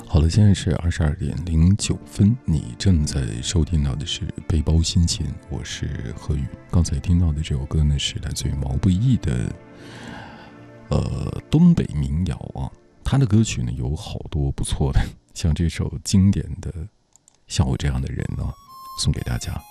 好了，现在是22:09，你正在收听到的是背包心情，我是何宇。刚才听到的这首歌呢，是来自于毛不易的东北民谣啊。他的歌曲呢有好多不错的，像这首经典的《像我这样的人》呢，送给大家。